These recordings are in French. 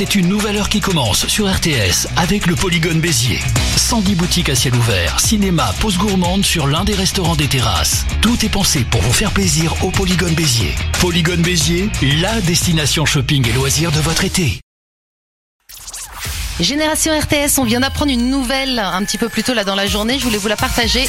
c'est une nouvelle heure qui commence sur RTS avec le Polygone Béziers. 110 boutiques à ciel ouvert, cinéma, pause gourmande sur l'un des restaurants des terrasses. Tout est pensé pour vous faire plaisir au Polygone Béziers. Polygone Béziers, la destination shopping et loisirs de votre été. Génération RTS, on vient d'apprendre une nouvelle un petit peu plus tôt là dans la journée, je voulais vous la partager.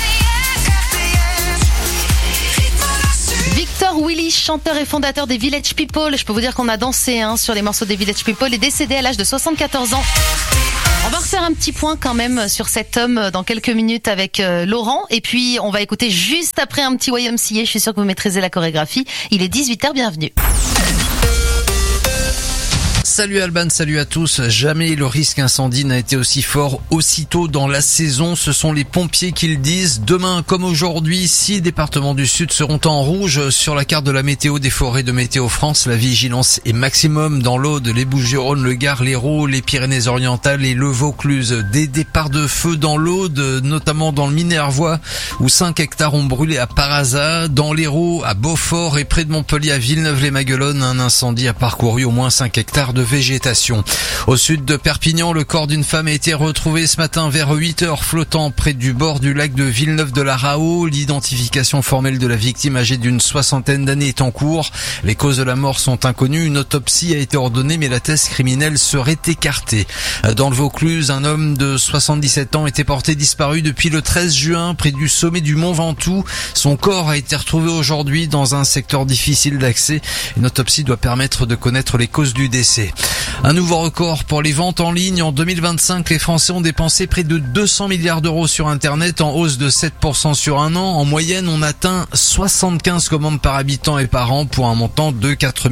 Victor Willy, chanteur et fondateur des Village People, je peux vous dire qu'on a dansé sur les morceaux des Village People, est décédé à l'âge de 74 ans. On va refaire un petit point quand même sur cet homme dans quelques minutes avec Laurent, et puis on va écouter juste après un petit YMCA, je suis sûr que vous maîtrisez la chorégraphie. Il est 18h, bienvenue. Salut Alban, salut à tous. Jamais le risque incendie n'a été aussi fort aussitôt dans la saison. Ce sont les pompiers qui le disent. Demain, comme aujourd'hui, 6 départements du Sud seront en rouge sur la carte de la météo des forêts de Météo France. La vigilance est maximum dans l'Aude, les Bouches-du-Rhône, le Gard, l'Hérault, les Pyrénées-Orientales et le Vaucluse. Des départs de feu dans l'Aude, notamment dans le Minervois, où 5 hectares ont brûlé à Paraza. Dans l'Hérault, à Beaufort et près de Montpellier, à Villeneuve-les-Maguelones, un incendie a parcouru au moins 5 hectares de végétation. Au sud de Perpignan, le corps d'une femme a été retrouvé ce matin vers 8h flottant près du bord du lac de Villeneuve-de-la-Raho. L'identification formelle de la victime âgée d'une 60aine d'années est en cours. Les causes de la mort sont inconnues. Une autopsie a été ordonnée mais la thèse criminelle serait écartée. Dans le Vaucluse, un homme de 77 ans était porté disparu depuis le 13 juin près du sommet du Mont Ventoux. Son corps a été retrouvé aujourd'hui dans un secteur difficile d'accès. Une autopsie doit permettre de connaître les causes du décès. Un nouveau record pour les ventes en ligne. En 2025, les Français ont dépensé près de 200 milliards d'euros sur Internet, en hausse de 7% sur un an. En moyenne, on atteint 75 commandes par habitant et par an pour un montant de 4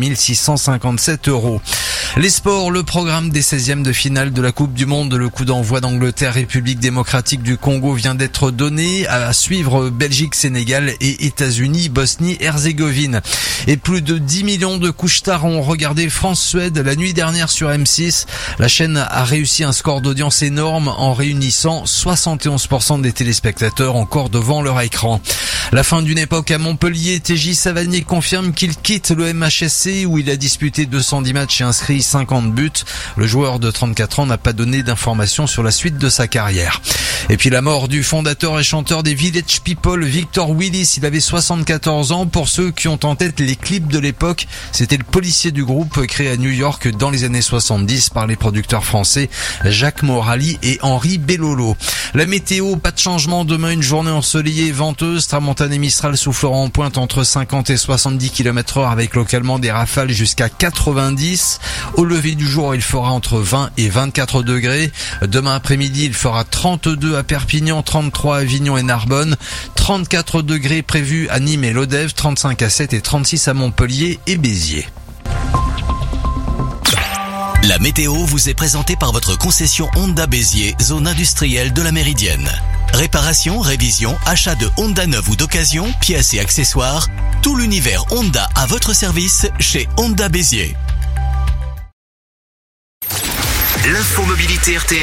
657 euros. Les sports, le programme des 16e de finale de la Coupe du Monde. Le coup d'envoi d'Angleterre, République démocratique du Congo vient d'être donné. À suivre Belgique, Sénégal et États-Unis, Bosnie-Herzégovine. Et plus de 10 millions de couche-tard ont regardé France-Suède la nuit dernière sur M6. La chaîne a réussi un score d'audience énorme en réunissant 71% des téléspectateurs encore devant leur écran. La fin d'une époque à Montpellier, TJ Savanier confirme qu'il quitte le MHSC où il a disputé 210 matchs et inscrit 50 buts. Le joueur de 34 ans n'a pas donné d'informations sur la suite de sa carrière. Et puis la mort du fondateur et chanteur des Village People, Victor Willis, il avait 74 ans. Pour ceux qui ont en tête les clips de l'époque, c'était le policier du groupe créé à New York dans les années 70 par les producteurs français Jacques Morali et Henri Bellolo. La météo, pas de changement. Demain, une journée ensoleillée et venteuse. Tramontane et Mistral souffleront en pointe entre 50 et 70 km/h avec localement des rafales jusqu'à 90. Au lever du jour, il fera entre 20 et 24 degrés. Demain après-midi, il fera 32 à Perpignan, 33 à Avignon et Narbonne, 34 degrés prévus à Nîmes et Lodève, 35 à 7 et 36 à Montpellier et Béziers. La météo vous est présentée par votre concession Honda Béziers, zone industrielle de la Méridienne. Réparation, révision, achat de Honda neuve ou d'occasion, pièces et accessoires, tout l'univers Honda à votre service chez Honda Béziers. L'infomobilité RTS.